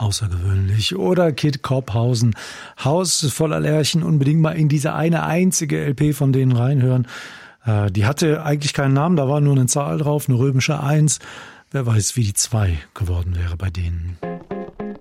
außergewöhnlich. Oder Kid Kopphausen, Haus voller Lerchen, unbedingt mal in diese eine einzige LP von denen reinhören. Die hatte eigentlich keinen Namen, da war nur eine Zahl drauf, eine römische 1. Wer weiß, wie die 2 geworden wäre bei denen.